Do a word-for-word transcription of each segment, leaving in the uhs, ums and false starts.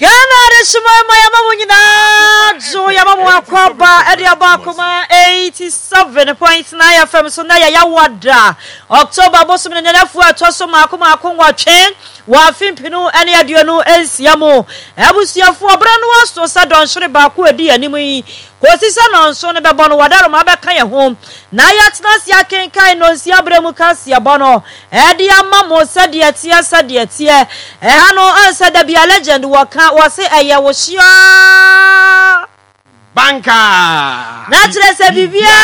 Ghana de shima mama munyina jo ya mama akwaba ede abakoma eighty-seven point nine F M so na ya yawada October bosom ne nefu atoso makoma akonwa twen wa fimpinu ene aduonu ensiamo ebusiafo obranu aso sadon hwere ba ko edi animu yi kosisa no nso ne bebo no wadaro ma be kan ye ho na ya tenasi akenkan no nsia bremu kasi abono edi amamo sade etie sade etie e ha no ansa da bia legend waka wase eye wo hia banka na tire se bibia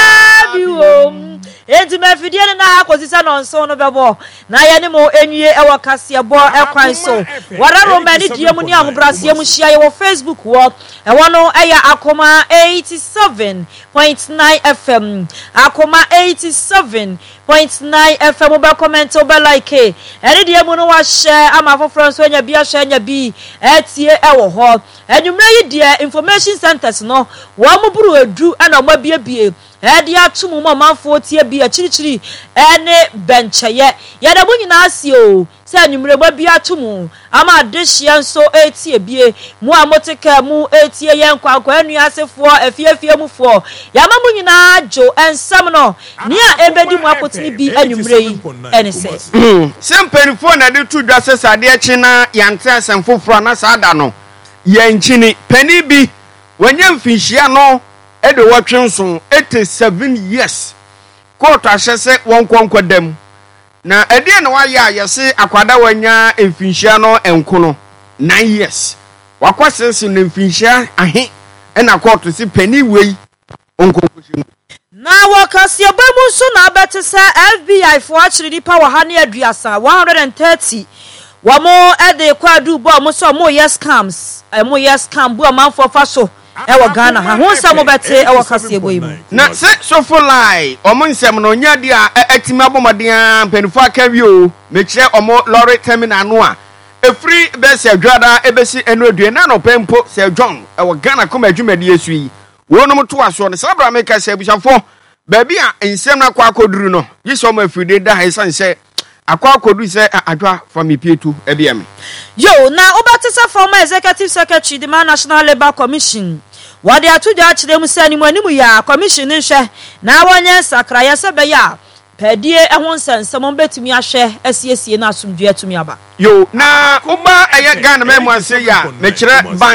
biwo enti mafidie ne na akosisa no nso no bebo na ye ne mo enwie e wakase ebo ekwan so wararo mani die mu ni ahobrase mu hia ye wo Facebook wo e wono eya akoma eighty-seven point nine F M akoma eighty-seven point nine F M be comment o be like e ene die mu no wa share ama foforo so nya bia share nya bi etie e wo ho enwumre yi die information centers no wo mu buru edu ana mo bia bie edi atumu mo manfo tie bia chirichiri ene bencheye ye da munyina ase o se anwumre ba bia atumu ama dehia nso etie bie mu amoteka mu etie ye nkwankwa anu asefo afiafie mufo ya ma munyina jo ensam no ne a ebedi mu akotini bi anwumre yi ene se semperifo na de tu dwa sesade echi na yante asemfoforo na sada no ye nchini pani bi wanya mfinhia no edo watwenso eighty-seven years court ahese won kwankwadam na ede na waya yese akwada wanya emfinhia no enkono nine years wakwasese no emfinhia ahe na court si pani wei onkonkohim na wakase abamu so na abetese F B I fo achiri dipa wa ha ne aduasa one hundred thirty wamo ede kwadu bo mo so mo yes scams e mo yes scam bo manfo fa so ewa Ghana ha ho nsam bete ewa kase eboyimu na se so for lie omo nsam no nya dia atima bomodea mpanifo akawi o mekire omo lorry terminal no a efri be se adwada ebesi enodue na no pempo se John ewa Ghana koma adwumadi esu yi wonom to aso ne sabra meka se abushafo baabi a nsam na kwa akoduru no yiso ma afide da ha san se akwa akodu se adwa from ipietu ebiem yo na obatisa former executive secretary the National Labour Commission wadi atuja achire mu sani mu animu ya commission nhwe na wonye sakra ya sebe ya pedie ehon sansam betumi ahwe asiesie na asumdue atumi aba yo na uba eye Ghana memu ase ya mekire